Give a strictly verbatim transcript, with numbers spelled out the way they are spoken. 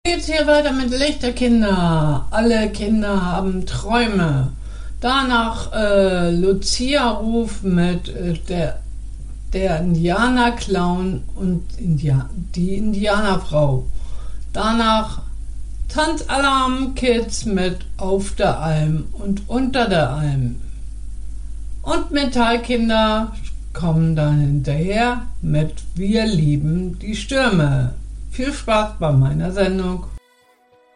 Geht's hier weiter mit Lichterkinder. Alle Kinder haben Träume. Danach äh, Lucia-Ruf mit äh, der, der Indianer-Clown und India die Indianerfrau. Danach Tanzalarm Kids mit Auf der Alm und Unter der Alm. Und Metallkinder kommen dann hinterher mit Wir lieben die Stürme. Viel Spaß bei meiner Sendung.